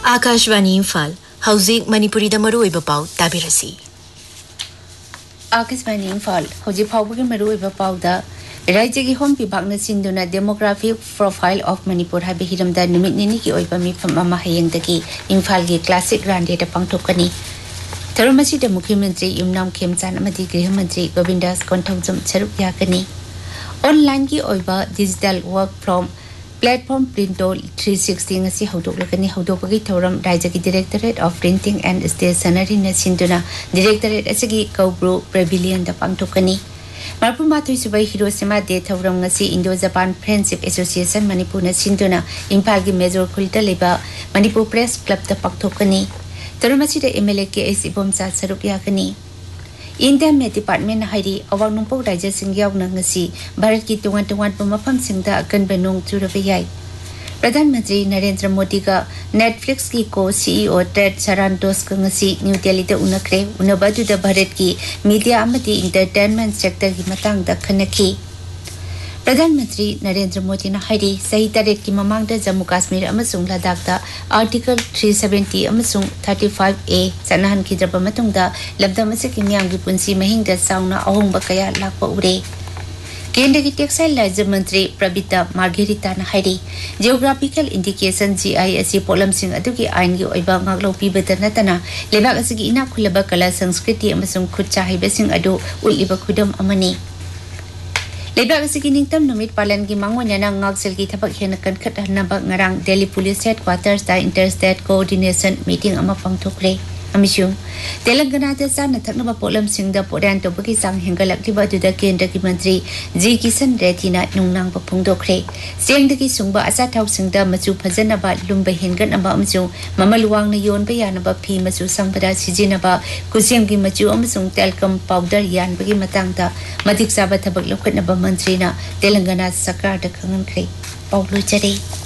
आकाशवाणी इम्फाल हौजिक मणिपुरी मरुओइबा पाउ ताबिरसी आकाशवाणी इम्फाल हौजिक फाउबगी मरुओइबा पाउदा राज्य की होम विभाग सिंधुना डेमोग्राफिक प्रोफाइल ऑफ मणिपुर हाबे हिरमदा निमित निनी की ओइबा मिफम अमा हयेंदगी इम्फाल की क्लासिक ग्रांडे दा पांगथोकनी थरमसी दा मुख्यमंत्री युमनाम खेमचान अमदी गृह मंत्री गोविंदास कोंथौजम सरुक याकनी ऑनलाइन की ओइबा digital work from platform प्रिंटो 360 ngasi haudoklakani haudopagi thoram राज्य की directorate of printing and stationery ने सिंधुना डायरेक्टरेट असगी कौब्रो प्रेविलियन दा पांगथोकनी मारपुमाथुई सुबै Hiroshima day थौरम ngasi Indo Japan friendship association Manipur ने सिंधुना इम्फाल की मेजर खुलता लेबा मणिपुर प्रेस क्लब दा पांगथोकनी तरमसी दे एमएलए के एस इबोमसा सरुक याकनी इंडिया में डिपार्टमेंट हाइरी अवांग नोंपौ राज्य सिंग्यावना ngasi भारत की तोंगान मफम सिंगदा अकनबे नोंग चुरबे याय प्रधानमंत्री नरेंद्र मोदी का नेटफ्लिक्स की को सीईओ टेड सरांटोस का ngasi न्यू दिल्ली दा उनखरे उनबदुदा भारत की मीडिया अमदी एंटरटेनमेंट सेक्टर की मतंग दा खनकी प्रधानमंत्री नरेंद्र मोदी ने हाइरी सही तारीख की ममांग जम्मू कश्मीर अमसुंग लद्दाख दा आर्टिकल 370 अमसुंग 35A सनहन की जब मतुंगदा लब्धम से की मियांग की पुंसी महिंग दा साउना अहोंग बकया लाख उरे केंद्र की टेक्सटाइल राज्य मंत्री प्रबिता मार्गेरिता ने हाइरी geographical indication GI pollen Singh अदुगी आइन की ओइबा ngaklo pibata natana lebak asigi ina khulaba kala संस्कृति अमसुंग खुदचा हाइबसिंग अदु उलिबा खुदम अमनी लेबाग असगी निंगतम नुमित पालन की मांगोन्याना ngaksil की थबक हेना कनखत हनबा ngarang दिल्ली पुलिस हेडक्वार्टर्स दा इंटरस्टेट कोऑर्डिनेशन मीटिंग अमा पांगथोकरे अमिसुं तेलंगाना दा साना थकनबा पोलम सिंगदा पोरान तोबगी सांग हेंगलकलिबा दुदा केंद्र की मंत्री जी किशन रेड्डी ना नुंगनांग फोंदोखरे सेंगदगी सुंगबा असा थाव सिंगदा मचु फजनबा लुंबा हेंगनबा अमसुं ममलवांग न योनबा यानबा फी मचु संगबदा सिजिनबा कुसियम की मचु अमसुं तेलकम पाउडर यानबगी मतंगदा मदिक साबा थबक लखनबा मंत्री ना तेलंगाना सरकार दा खंगनखरे पाउलो चरे